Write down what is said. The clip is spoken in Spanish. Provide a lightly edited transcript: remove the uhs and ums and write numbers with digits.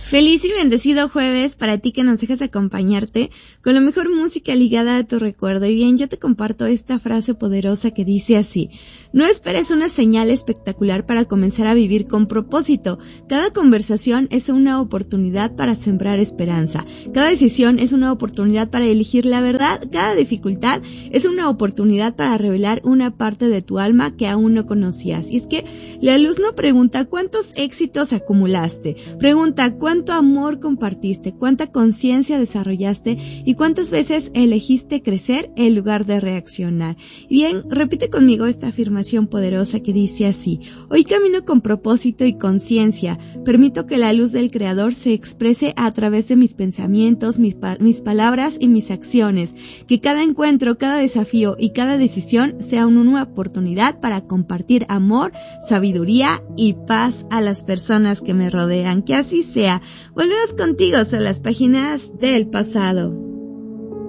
Feliz y bendecido jueves para ti que nos dejas acompañarte con la mejor música ligada a tu recuerdo. Y bien, yo te comparto esta frase poderosa que dice así: no esperes una señal espectacular para comenzar a vivir con propósito. Cada conversación es una oportunidad para sembrar esperanza. Cada decisión es una oportunidad para elegir la verdad. Cada dificultad es una oportunidad para revelar una parte de tu alma que aún no conocías. Y es que la luz no pregunta cuántos éxitos acumulaste, pregunta cuánto amor compartiste, cuánta conciencia desarrollaste y cuántas veces elegiste crecer en lugar de reaccionar. Bien, repite conmigo esta afirmación poderosa que dice así: hoy camino con propósito y conciencia, permito que la luz del Creador se exprese a través de mis pensamientos, mis palabras y mis acciones, que cada encuentro, cada desafío y cada decisión sea una oportunidad para compartir amor, sabiduría y paz a las personas que me rodean. Que así sea. Volvemos contigo a las páginas del pasado.